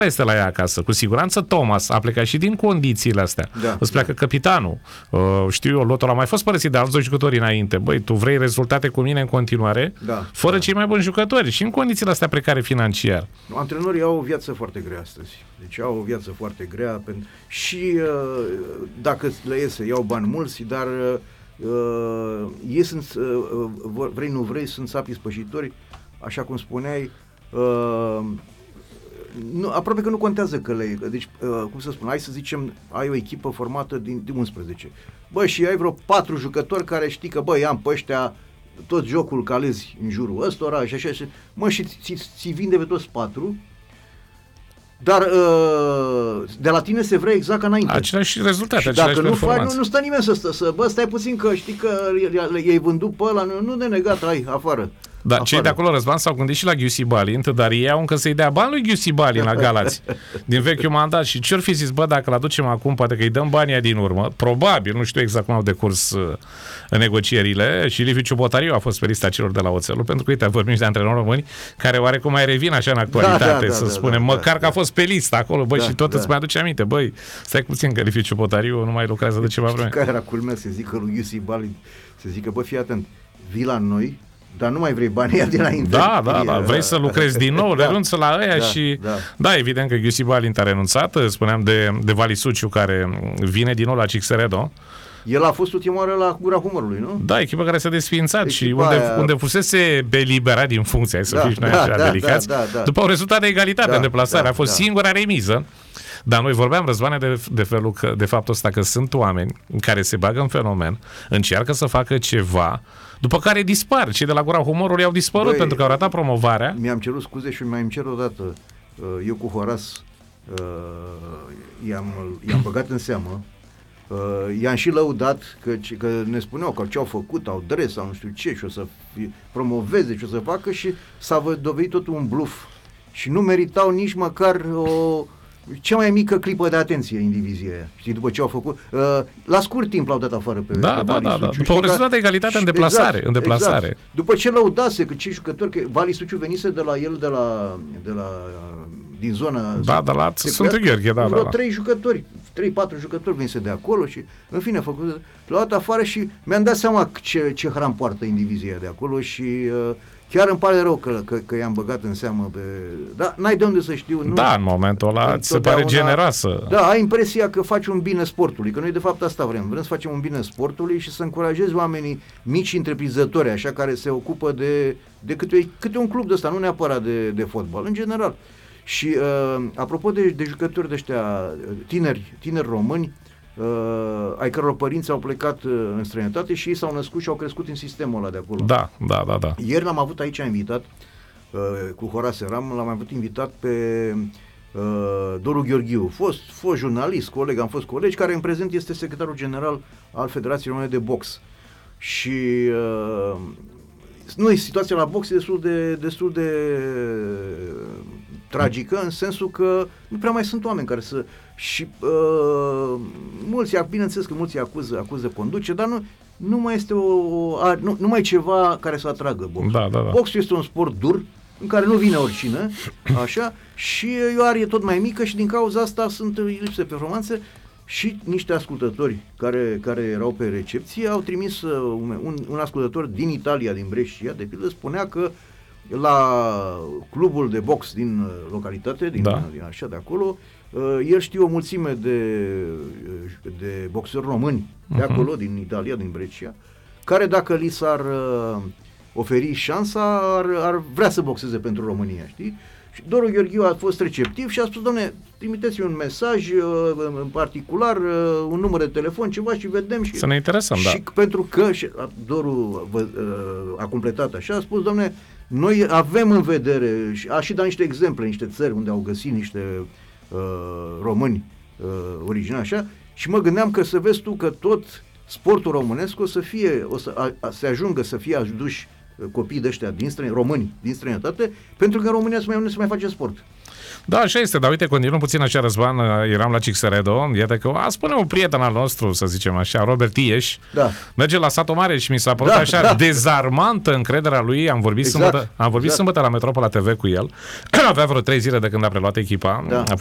este la ea acasă. Cu siguranță Thomas a plecat și din condițiile astea. Îți pleacă capitanul. Știu eu, Lotul a mai fost părăsit de alți 2 jucători înainte. Băi, tu vrei rezultate cu mine în continuare? Fără cei mai buni jucători. Și în condițiile astea precare financiar. Antrenorii au o viață foarte grea astăzi. Deci au o viață foarte grea și dacă le iese, iau bani mulți, dar ei sunt, vrei nu vrei, sunt sapi spășitori, așa cum spuneai. Aproape că nu contează că deci, cum să spun, hai să zicem, ai o echipă formată din 11. Bă, și ai vreo 4 jucători care știi că, bă, i-am pe ăștia tot jocul calezi în jurul ăstora și așa, mă, și ți vinde pe toți 4, dar de la tine se vrea exact ca înainte. Același rezultat, și dacă nu faci, nu stă nimeni bă, stai puțin că știi că i-ai vândut pe ăla, nu de negat, hai, afară. Da, cei de acolo, Răzvan, s-au gândit și la Giussi Balint, dar ei au încă să-i dea bani lui Giussi Balint la Galați, din vechiul mandat. Și ce-or fi zis, bă, dacă îl aducem acum, poate că îi dăm banii din urmă, probabil, nu știu exact cum au decurs negocierile, și Liviu Ciobotariu a fost pe lista celor de la Oțelul, pentru că, uite, vorbim și de antrenori români, care oarecum mai revin așa în actualitate, să spunem, măcar că a fost pe listă acolo, băi, și tot îți mai aduce aminte, băi, stai puțin că Liviu Ciobotariu nu mai lucrează de ceva vreme. Care era culmea să zică lui Giussi Balint, să zică, bă, fii atent, vii la noi, dar nu mai vrei banii ăia dinainte. Da, vrei să lucrezi din nou, renunță la ăia și... Da, evident că Giussi Balint a renunțat, spuneam de Vali Suciu, care vine din nou la Cixeredo. El a fost ultima oară la Gura Humorului, nu? Da, echipă care s-a desființat și unde fusese eliberat din funcție, hai să fii și noi așa delicați, după un rezultat de egalitate în deplasare. A fost singura remiză. Dar noi vorbeam, Răzvane, de felul că, de faptul ăsta că sunt oameni care se bagă în fenomen, încearcă să facă ceva, după care dispar. Cei de la Gura Humorului au dispărut pentru că au ratat promovarea. Mi-am cerut scuze și mai îmi cer odată. Eu cu Horas i-am băgat în seamă. I-am și lăudat că ne spuneau că ce-au făcut, au dres sau nu știu ce și o să promoveze și o să facă și s-a dovedit tot un bluff. Și nu meritau nici măcar cea mai mică clipă de atenție în divizia aia. Știi, după ce au făcut, la scurt timp l-au dat afară pe Vali Suciu. După un rezultat de egalitate în deplasare. Exact. După ce lăudase că cei jucători, că Vali Suciu venise de la el, din zona... de la Sfântul Gheorghe, vreo 3-4 jucători venise de acolo și, în fine, l-au dat afară și mi-am dat seama ce hram poartă în divizia de acolo și... chiar îmi pare rău că i-am băgat în seamă dar n-ai de unde să știu. Nu? Da, în momentul ăla ți se pare generoasă. Da, ai impresia că faci un bine sportului, că noi de fapt asta vrem. Vrem să facem un bine sportului și să încurajezi oamenii mici întreprinzători, așa, care se ocupă de câte un club de ăsta, nu neapărat de fotbal, în general. Și apropo de jucători de ăștia tineri români, ai căror părinți au plecat în străinătate și ei s-au născut și au crescut în sistemul ăla de acolo. Da. Ieri l-am avut aici invitat, cu Horace Ram, l-am avut invitat pe Doru Gheorghiu, fost jurnalist, coleg, am fost colegi, care în prezent este secretarul general al Federației Române de Box. Și situația la box e destul de tragică, în sensul că nu prea mai sunt oameni care să... Și bineînțeles că mulți acuză conduce, dar nu mai este nu mai e ceva care să atragă boxul. Da. Boxul este un sport dur, în care nu vine oricine, așa, și o e tot mai mică și din cauza asta sunt lipse de performanțe. Și niște ascultători care erau pe recepție au trimis un ascultător din Italia, din Brescia, de pildă, spunea că la clubul de box din localitate, din așa de acolo, el știe o mulțime de boxeri români de acolo, din Italia, din Brescia, care dacă li s-ar oferi șansa, ar vrea să boxeze pentru România, știi? Și Doru Gheorghiu a fost receptiv și a spus, doamne, trimiteți-mi un mesaj în particular, un număr de telefon, ceva și vedem. Și, să ne interesăm, și pentru că Doru a completat așa, a spus, doamne, noi avem în vedere, și a și dat niște exemple, niște țări unde au găsit niște români originali așa, și mă gândeam că să vezi tu că tot sportul românesc se ajungă să fie aduși copii de ăștia români din străinătate, pentru că în România nu se mai face sport. Da, așa este, dar uite, continuăm puțin așa, Răzvan, eram la Cixeredo, iată că, spune un prieten al nostru, să zicem așa, Robert Tieș, merge la Satul Mare și mi s-a părut așa dezarmantă încrederea lui, am vorbit sâmbătă la Metropola TV cu el, avea vreo 3 zile de când a preluat echipa,